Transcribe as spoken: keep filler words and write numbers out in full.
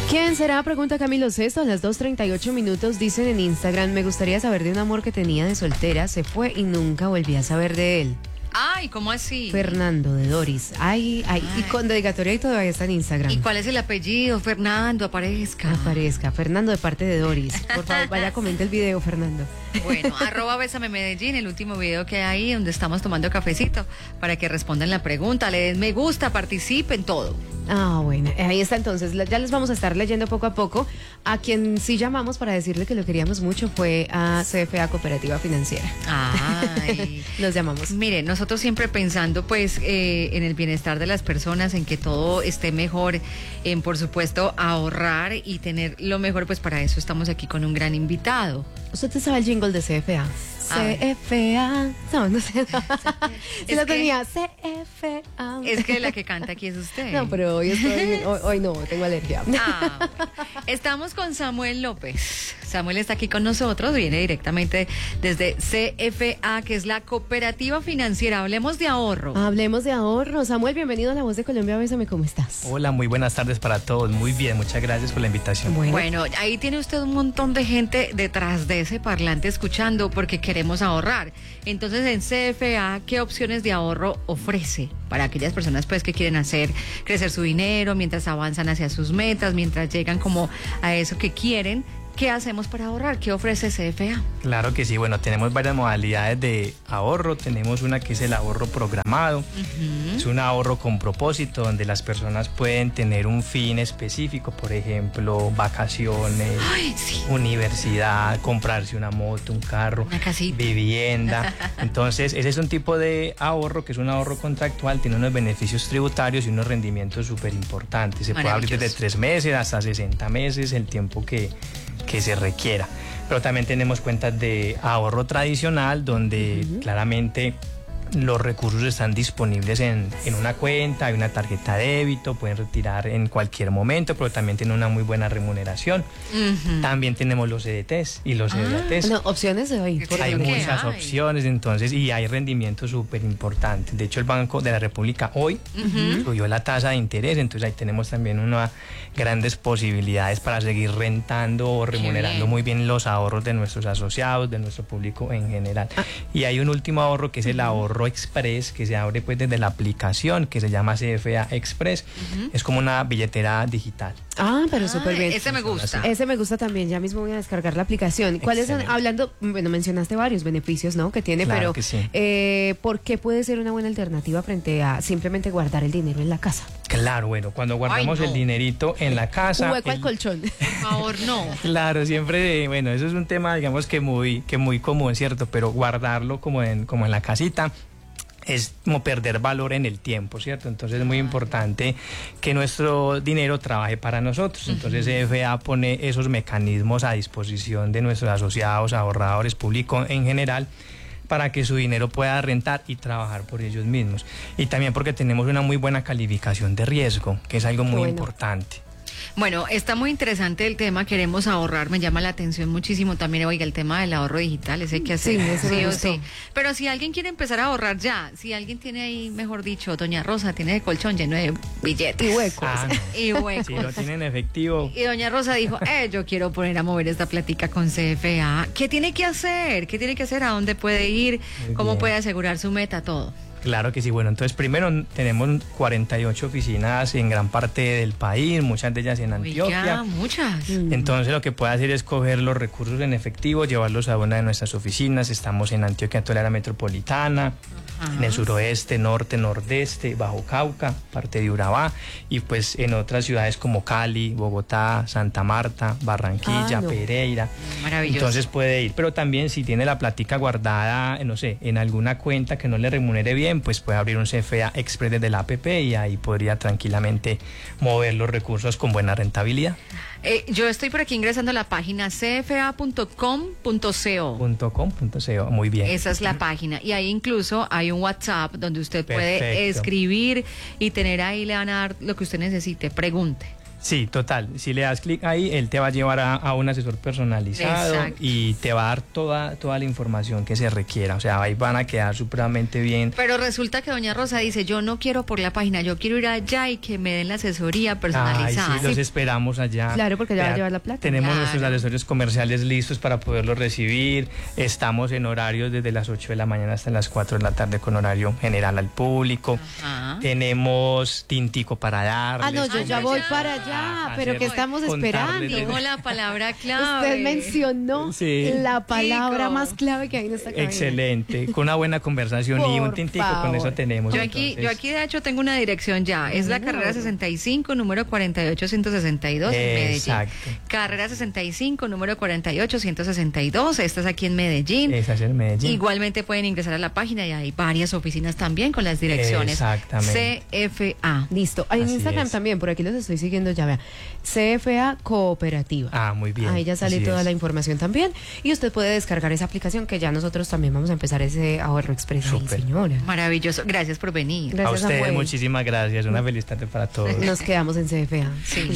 ¿Quién será? Pregunta Camilo Sesto. A las dos treinta y ocho minutos dicen en Instagram: me gustaría saber de un amor que tenía de soltera, se fue y nunca volví a saber de él. Ay, ¿cómo así? Fernando de Doris. Ay, ay, ay. Y con dedicatoria y todavía está en Instagram. ¿Y cuál es el apellido? Fernando, aparezca. Aparezca. Fernando de parte de Doris. Por favor, vaya, comente el video, Fernando. Bueno, arroba Bésame Medellín, el último video que hay donde estamos tomando cafecito para que respondan la pregunta, le den me gusta, participen, todo. Ah, bueno, ahí está entonces, ya les vamos a estar leyendo poco a poco. A quien sí llamamos para decirle que lo queríamos mucho fue a C F A Cooperativa Financiera. Ay. Los llamamos. Mire, nosotros siempre pensando pues eh, en el bienestar de las personas, en que todo esté mejor, en por supuesto ahorrar y tener lo mejor, pues para eso estamos aquí con un gran invitado. ¿Usted te sabe el jingle de C F A? C F A. No, no sé. Sí lo tenía. C F A. Es que la que canta aquí es usted. No, pero hoy estoy, hoy, hoy no, tengo alergia. Ah, bueno. Estamos con Samuel López. Samuel está aquí con nosotros, viene directamente desde C F A, que es la Cooperativa Financiera. Hablemos de ahorro. Hablemos de ahorro. Samuel, bienvenido a La Voz de Colombia. Bésame, ¿cómo estás? Hola, muy buenas tardes para todos. Muy bien, muchas gracias por la invitación. Bueno, bueno, ahí tiene usted un montón de gente detrás de ese parlante escuchando porque queremos ahorrar. Entonces, en C F A, ¿qué opciones de ahorro ofrece para aquellas personas pues que quieren hacer crecer su dinero mientras avanzan hacia sus metas, mientras llegan como a eso que quieren? ¿Qué hacemos para ahorrar? ¿Qué ofrece C F A? Claro que sí, bueno, tenemos varias modalidades de ahorro. Tenemos una que es el ahorro programado. Uh-huh. Es un ahorro con propósito donde las personas pueden tener un fin específico, por ejemplo, vacaciones, Ay, sí. universidad, comprarse una moto, un carro, una casita, vivienda. Entonces, ese es un tipo de ahorro que es un ahorro contractual, tiene unos beneficios tributarios y unos rendimientos súper importantes. Se puede abrir desde tres meses hasta sesenta meses, el tiempo que que se requiera. Pero también tenemos cuentas de ahorro tradicional donde uh-huh. claramente los recursos están disponibles en, en una cuenta, hay una tarjeta de débito, pueden retirar en cualquier momento, pero también tiene una muy buena remuneración. Uh-huh. También tenemos los C D Ts y los ah, C D A Ts. No, opciones de hoy. Hay muchas hay? opciones, entonces, y hay rendimientos súper importantes. De hecho, el Banco de la República hoy uh-huh. subió la tasa de interés, entonces ahí tenemos también unas grandes posibilidades para seguir rentando o remunerando bien. muy bien los ahorros de nuestros asociados, de nuestro público en general. Ah. Y hay un último ahorro que es el ahorro Express, que se abre pues desde la aplicación que se llama C F A Express. Uh-huh. Es como una billetera digital. Ah, pero ah, súper bien. Ese me gusta. Ese me gusta también. Ya mismo voy a descargar la aplicación. ¿Cuáles son? Hablando, bueno, mencionaste varios beneficios, ¿no? Que tiene, claro pero que sí. eh, ¿por qué puede ser una buena alternativa frente a simplemente guardar el dinero en la casa? Claro, bueno, cuando guardamos Ay, no. el dinerito en la casa. Hueco el... al colchón. Por favor, no. Claro, siempre, bueno, eso es un tema, digamos que muy, que muy común, ¿cierto? Pero guardarlo como en, como en la casita es como perder valor en el tiempo, ¿cierto? Entonces es muy importante que nuestro dinero trabaje para nosotros. Entonces C F A pone esos mecanismos a disposición de nuestros asociados, ahorradores, público en general, para que su dinero pueda rentar y trabajar por ellos mismos. Y también porque tenemos una muy buena calificación de riesgo, que es algo muy bueno. importante. Bueno, está muy interesante el tema, queremos ahorrar, me llama la atención muchísimo también, oiga, el tema del ahorro digital, ese hay que hacer, sí, ese sí o sí. Pero si alguien quiere empezar a ahorrar ya, si alguien tiene ahí, mejor dicho, doña Rosa tiene el colchón lleno de billetes. Y huecos. Ah, no. Y huecos. Si lo tienen efectivo. Y doña Rosa dijo, eh, yo quiero poner a mover esta plática con C F A. ¿Qué tiene que hacer? ¿Qué tiene que hacer? ¿A dónde puede ir? Muy ¿Cómo bien. puede asegurar su meta? Todo. Claro que sí, bueno, entonces primero tenemos cuarenta y ocho oficinas en gran parte del país, muchas de ellas en Antioquia. Oiga, muchas. Entonces lo que puede hacer es coger los recursos en efectivo, llevarlos a una de nuestras oficinas. Estamos en Antioquia, en toda la área metropolitana, Ajá. en el suroeste, norte, nordeste, Bajo Cauca, parte de Urabá, y pues en otras ciudades como Cali, Bogotá, Santa Marta, Barranquilla, ah, no. Pereira. Maravilloso. Entonces puede ir, pero también si tiene la plática guardada, no sé, en alguna cuenta que no le remunere bien, pues puede abrir un C F A Express desde la app y ahí podría tranquilamente mover los recursos con buena rentabilidad. Eh, yo estoy por aquí ingresando a la página c f a punto com punto co. .com.co, muy bien. Esa es la página y ahí incluso hay un WhatsApp donde usted Perfecto. puede escribir y tener ahí, le van a dar lo que usted necesite, pregunte. Sí, total. Si le das clic ahí, él te va a llevar a, a un asesor personalizado. Exacto. Y te va a dar toda, toda la información que se requiera. O sea, ahí van a quedar supremamente bien. Pero resulta que doña Rosa dice, yo no quiero por la página, yo quiero ir allá y que me den la asesoría personalizada. Ay, sí, los sí. esperamos allá. Claro, porque ya va a llevar la plata. Tenemos claro. nuestros asesores comerciales listos para poderlos recibir. Estamos en horarios desde las ocho de la mañana hasta las cuatro de la tarde con horario general al público. Ajá. Tenemos tintico para darles. Ah, no, yo ya voy para allá, pero que estamos esperando. Dijo la palabra clave. Usted mencionó sí. la palabra Chico. más clave que hay en esta cabina. Excelente, con una buena conversación Por y un tintico, favor. Con eso tenemos. Yo aquí, yo aquí de hecho tengo una dirección ya, es la carrera sesenta y cinco, número cuarenta y ocho ciento sesenta y dos en Medellín. Exacto. Carrera sesenta y cinco, número cuarenta y ocho ciento sesenta y dos, esta es aquí en Medellín. Esa es en Medellín. Igualmente pueden ingresar a la página y hay varias oficinas también con las direcciones. Exactamente. C F A. Listo. Hay en Instagram es. también, por aquí los estoy siguiendo ya, vea. C F A Cooperativa. Ah, muy bien. Ahí ya sale toda es. la información también. Y usted puede descargar esa aplicación que ya nosotros también vamos a empezar ese ahorro expreso. Ahí, señora. Maravilloso. Gracias por venir. Gracias a ustedes, muchísimas gracias. Una feliz tarde para todos. Nos quedamos en C F A. Sí.